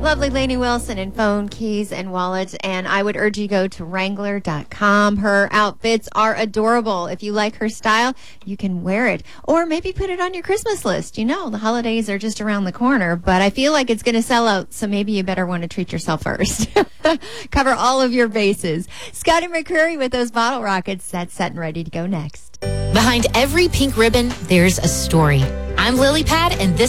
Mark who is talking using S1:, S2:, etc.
S1: Lovely Lainey Wilson in phone, keys, and wallet. And I would urge you to go to Wrangler.com. Her outfits are adorable. If you like her style, you can wear it. Or maybe put it on your Christmas list. You know, the holidays are just around the corner, but I feel like it's going to sell out, so maybe you better want to treat yourself first. Cover all of your bases. Scotty McCreery with those bottle rockets. That's set and ready to go next.
S2: Behind every pink ribbon, there's a story. I'm Lily Pad, and this